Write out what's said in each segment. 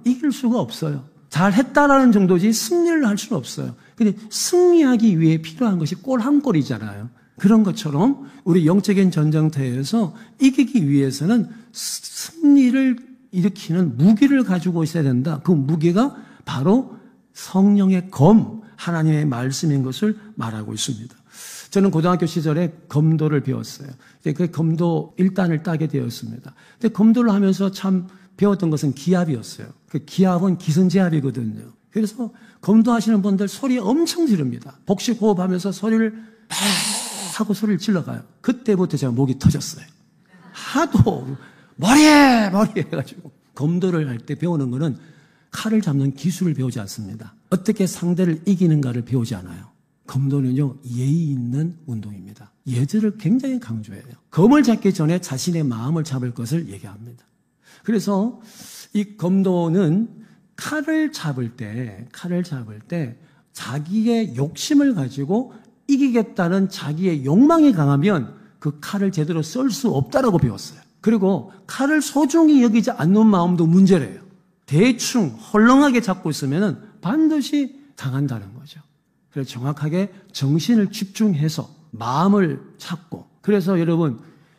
이길 수가 없어요. 잘했다라는 정도지 승리를 할 수는 없어요. 근데 승리하기 위해 필요한 것이 골 한 골이잖아요. 그런 것처럼 우리 영적인 전쟁터에서 이기기 위해서는 승리를 일으키는 무기를 가지고 있어야 된다. 그 무기가 바로 성령의 검, 하나님의 말씀인 것을 말하고 있습니다. 저는 고등학교 시절에 검도를 배웠어요. 그 검도 1단을 따게 되었습니다. 근데 검도를 하면서 참 배웠던 것은 기압이었어요. 그 기압은 기선제압이거든요. 그래서 검도하시는 분들 소리 엄청 지릅니다. 복식 호흡하면서 소리를 팍 하고 소리를 질러가요. 그때부터 제가 목이 터졌어요. 하도 머리에 해가지고. 검도를 할 때 배우는 거는 칼을 잡는 기술을 배우지 않습니다. 어떻게 상대를 이기는가를 배우지 않아요. 검도는요, 예의 있는 운동입니다. 예절을 굉장히 강조해요. 검을 잡기 전에 자신의 마음을 잡을 것을 얘기합니다. 그래서 이 검도는 칼을 잡을 때 자기의 욕심을 가지고 이기겠다는 자기의 욕망이 강하면 그 칼을 제대로 쓸 수 없다라고 배웠어요. 그리고 칼을 소중히 여기지 않는 마음도 문제래요. 대충 헐렁하게 잡고 있으면 반드시 당한다는 거죠. 그래서 정확하게 정신을 집중해서 마음을 찾고, 그래서 여러분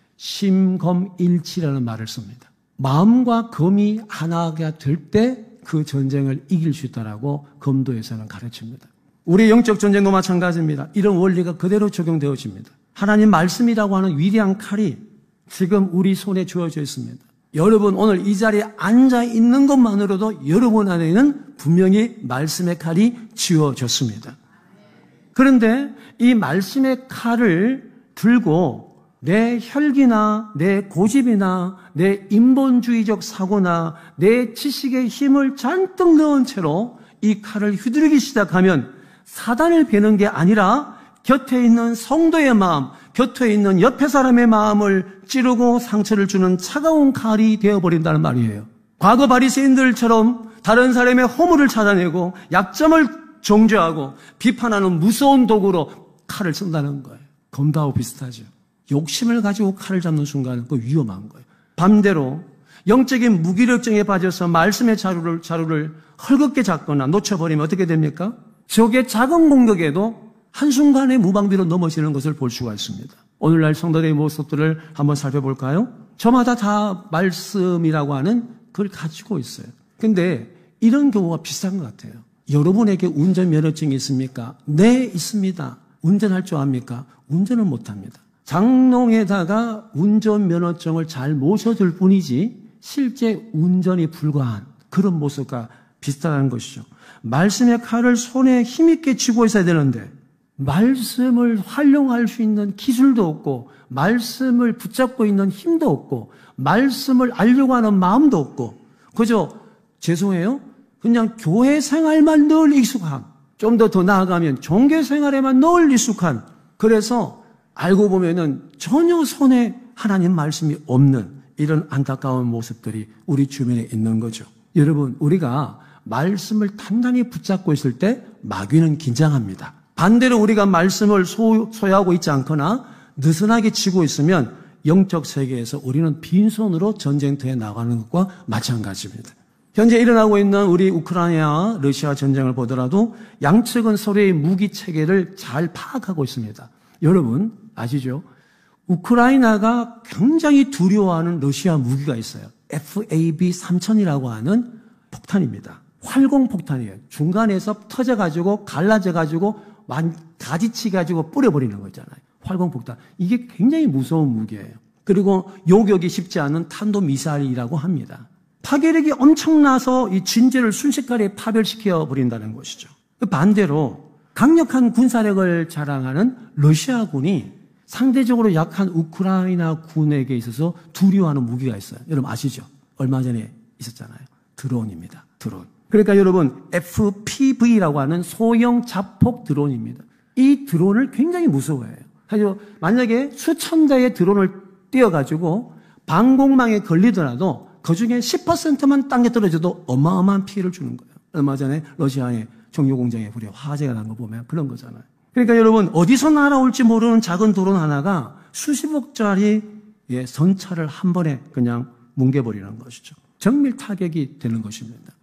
심검일치라는 말을 씁니다. 마음과 검이 하나가 될 때 그 전쟁을 이길 수 있다라고 검도에서는 가르칩니다. 우리의 영적 전쟁도 마찬가지입니다. 이런 원리가 그대로 적용되어집니다. 하나님 말씀이라고 하는 위대한 칼이 지금 우리 손에 주어져 있습니다. 여러분 오늘 이 자리에 앉아 있는 것만으로도 여러분 안에는 분명히 말씀의 칼이 쥐어졌습니다. 그런데 이 말씀의 칼을 들고 내 혈기나 내 고집이나 내 인본주의적 사고나 내 지식의 힘을 잔뜩 넣은 채로 이 칼을 휘두르기 시작하면 사단을 베는 게 아니라 곁에 있는 성도의 마음, 곁에 있는 옆에 사람의 마음을 찌르고 상처를 주는 차가운 칼이 되어버린다는 말이에요. 과거 바리새인들처럼 다른 사람의 허물을 찾아내고 약점을 정죄하고 비판하는 무서운 도구로 칼을 쓴다는 거예요. 검도하고 비슷하죠. 욕심을 가지고 칼을 잡는 순간 그 위험한 거예요. 반대로 영적인 무기력증에 빠져서 말씀의 자루를 헐겁게 잡거나 놓쳐버리면 어떻게 됩니까? 적의 작은 공격에도 한순간에 무방비로 넘어지는 것을 볼 수가 있습니다. 오늘날 성도들의 모습들을 한번 살펴볼까요? 저마다 다 말씀이라고 하는 그걸 가지고 있어요. 근데 이런 경우가 비슷한 것 같아요. 여러분에게 운전면허증이 있습니까? 네, 있습니다. 운전할 줄 압니까? 운전을 못합니다. 장롱에다가 운전면허증을 잘 모셔둘 뿐이지 실제 운전이 불가한 그런 모습과 비슷한 것이죠. 말씀의 칼을 손에 힘있게 쥐고 있어야 되는데 말씀을 활용할 수 있는 기술도 없고 말씀을 붙잡고 있는 힘도 없고 말씀을 알려고 하는 마음도 없고 그저 죄송해요. 그냥 교회 생활만 늘 익숙한, 좀 더 나아가면 종교 생활에만 늘 익숙한, 그래서 알고 보면은 전혀 손에 하나님 말씀이 없는 이런 안타까운 모습들이 우리 주변에 있는 거죠. 여러분, 우리가 말씀을 단단히 붙잡고 있을 때 마귀는 긴장합니다. 반대로 우리가 말씀을 소유하고 있지 않거나 느슨하게 치고 있으면 영적 세계에서 우리는 빈손으로 전쟁터에 나가는 것과 마찬가지입니다. 현재 일어나고 있는 우리 우크라이나, 러시아 전쟁을 보더라도 양측은 서로의 무기 체계를 잘 파악하고 있습니다. 여러분 아시죠? 우크라이나가 굉장히 두려워하는 러시아 무기가 있어요. FAB-3000이라고 하는 폭탄입니다. 활공폭탄이에요. 중간에서 터져가지고 갈라져가지고 가지치가지고 뿌려버리는 거잖아요. 활공폭탄. 이게 굉장히 무서운 무기예요. 그리고 요격이 쉽지 않은 탄도미사일이라고 합니다. 파괴력이 엄청나서 이 진지를 순식간에 파멸시켜 버린다는 것이죠. 반대로 강력한 군사력을 자랑하는 러시아군이 상대적으로 약한 우크라이나 군에게 있어서 두려워하는 무기가 있어요. 여러분 아시죠? 얼마 전에 있었잖아요. 드론입니다. 드론. 그러니까 여러분 FPV라고 하는 소형 자폭 드론입니다. 이 드론을 굉장히 무서워해요. 그래서 만약에 수천 대의 드론을 띄워가지고 방공망에 걸리더라도 그중에 10%만 땅에 떨어져도 어마어마한 피해를 주는 거예요. 얼마 전에 러시아의 정유 공장에 불이 화재가 난 거 보면 그런 거잖아요. 그러니까 여러분 어디서 날아올지 모르는 작은 드론 하나가 수십억짜리 선차를 한 번에 그냥 뭉개버리는 것이죠. 정밀 타격이 되는 것입니다.